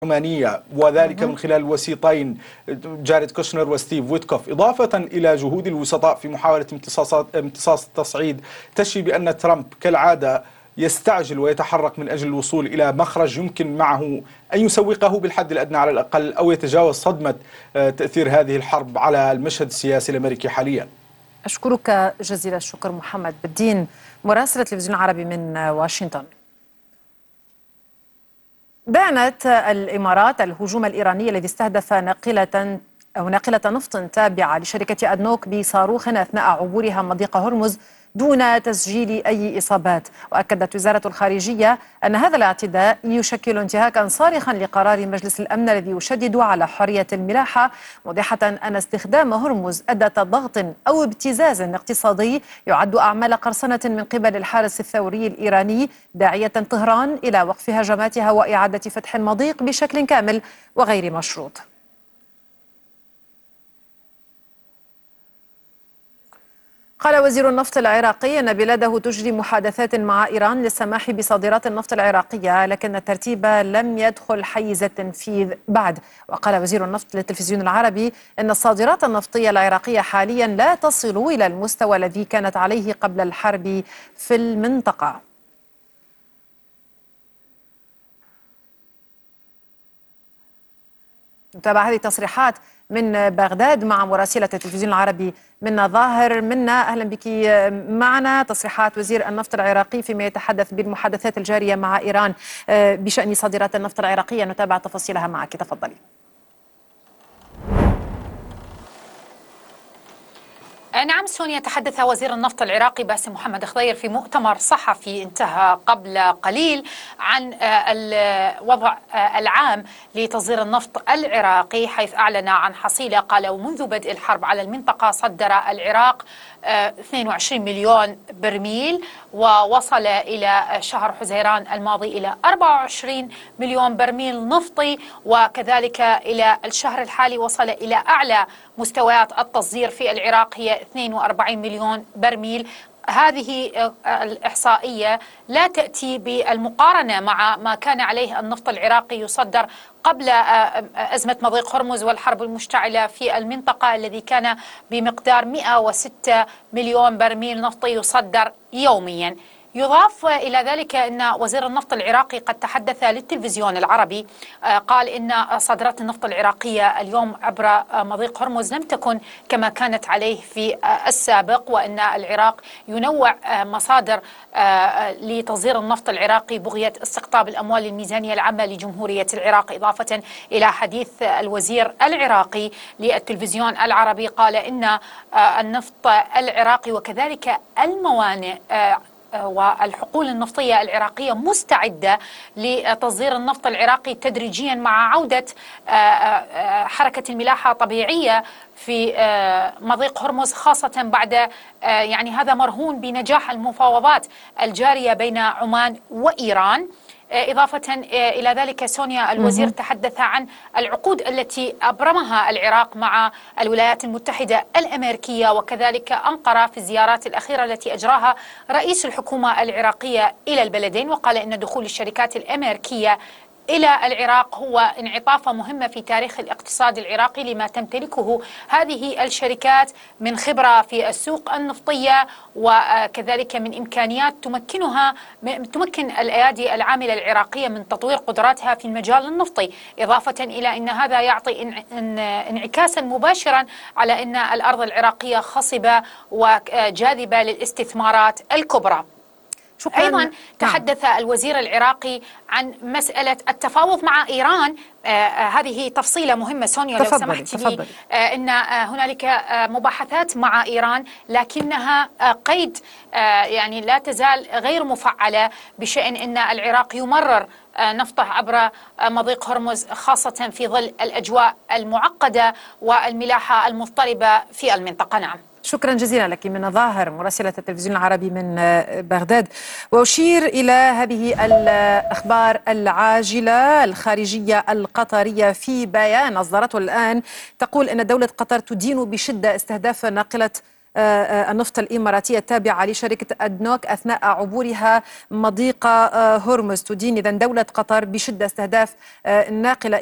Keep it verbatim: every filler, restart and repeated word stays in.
العمانية، وذلك من خلال الوسيطين جاريد كوشنر وستيف ويتكوف، إضافة إلى جهود الوسطاء في محاولة امتصاص التصعيد، تشي بأن ترامب كالعادة يستعجل ويتحرك من أجل الوصول إلى مخرج يمكن معه أن يسوقه بالحد الأدنى على الأقل، أو يتجاوز صدمة تأثير هذه الحرب على المشهد السياسي الأمريكي حاليا. أشكرك جزيل الشكر محمد بالدين، مراسل التلفزيون العربي من واشنطن. بانت الإمارات الهجوم الإيراني الذي استهدف ناقلة أو ناقلة نفط تابعة لشركة أدنوك بصاروخ أثناء عبورها مضيق هرمز دون تسجيل أي إصابات. وأكدت وزارة الخارجية أن هذا الاعتداء يشكل انتهاكا صارخا لقرار مجلس الأمن الذي يشدد على حرية الملاحة، موضحة أن استخدام هرمز أداة ضغط أو ابتزاز اقتصادي يعد أعمال قرصنة من قبل الحارس الثوري الإيراني، داعية طهران إلى وقف هجماتها وإعادة فتح المضيق بشكل كامل وغير مشروط. قال وزير النفط العراقي أن بلاده تجري محادثات مع إيران للسماح بصادرات النفط العراقية، لكن الترتيب لم يدخل حيز التنفيذ بعد. وقال وزير النفط للتلفزيون العربي أن الصادرات النفطية العراقية حاليا لا تصل إلى المستوى الذي كانت عليه قبل الحرب في المنطقة. نتابع هذه التصريحات من بغداد مع مراسلة التلفزيون العربي منا ظاهر. منا أهلا بك معنا. تصريحات وزير النفط العراقي فيما يتحدث بالمحادثات الجارية مع إيران بشأن صادرات النفط العراقية، نتابع تفاصيلها معك، تفضلي. نعم سونيا، تحدث وزير النفط العراقي باسم محمد خضير في مؤتمر صحفي انتهى قبل قليل عن الوضع العام لتصدير النفط العراقي، حيث أعلن عن حصيلة قال ومنذ بدء الحرب على المنطقة صدر العراق اثنين وعشرين مليون برميل، ووصل إلى شهر حزيران الماضي إلى أربعة وعشرين مليون برميل نفطي، وكذلك إلى الشهر الحالي وصل إلى أعلى مستويات التصدير في العراق هي اثنين وأربعين مليون برميل. هذه الإحصائية لا تأتي بالمقارنة مع ما كان عليه النفط العراقي يصدر قبل أزمة مضيق هرمز والحرب المشتعلة في المنطقة، الذي كان بمقدار مئة وستة مليون برميل نفطي يصدر يوميا. يضاف إلى ذلك أن وزير النفط العراقي قد تحدث للتلفزيون العربي، قال إن صادرات النفط العراقية اليوم عبر مضيق هرمز لم تكن كما كانت عليه في السابق، وأن العراق ينوع مصادر لتصدير النفط العراقي بغية استقطاب الأموال للميزانية العامة لجمهورية العراق. إضافة إلى حديث الوزير العراقي للتلفزيون العربي، قال إن النفط العراقي وكذلك الموانئ والحقول النفطية العراقية مستعدة لتصدير النفط العراقي تدريجيا مع عودة حركة الملاحة طبيعية في مضيق هرمز، خاصة بعد يعني هذا مرهون بنجاح المفاوضات الجارية بين عمان وإيران. إضافة إلى ذلك سونيا، الوزير تحدث عن العقود التي أبرمها العراق مع الولايات المتحدة الأمريكية وكذلك أنقرة في الزيارات الأخيرة التي أجراها رئيس الحكومة العراقية إلى البلدين، وقال إن دخول الشركات الأمريكية إلى العراق هو انعطافة مهمة في تاريخ الاقتصاد العراقي لما تمتلكه هذه الشركات من خبرة في السوق النفطية، وكذلك من إمكانيات تمكنها تمكن الأيادي العاملة العراقية من تطوير قدراتها في المجال النفطي. إضافة إلى أن هذا يعطي انعكاسا مباشرا على أن الأرض العراقية خصبة وجاذبة للاستثمارات الكبرى. شكراً. أيضا تحدث الوزير العراقي عن مسألة التفاوض مع إيران. آه هذه تفصيلة مهمة سونيا لو سمحت لي. آه إن آه هنالك آه مباحثات مع إيران، لكنها آه قيد آه يعني لا تزال غير مفعلة بشأن أن العراق يمرر آه نفطه عبر آه مضيق هرمز، خاصة في ظل الأجواء المعقدة والملاحة المضطربة في المنطقة. نعم. شكرا جزيلا لك من ظاهر مراسلة التلفزيون العربي من بغداد. وأشير إلى هذه الأخبار العاجلة. الخارجية القطرية في بيان أصدرته الآن تقول أن دولة قطر تدين بشدة استهداف ناقلة النفط الإماراتية التابعة لشركة أدنوك أثناء عبورها مضيق هرمز. تدين إذن دولة قطر بشدة استهداف الناقلة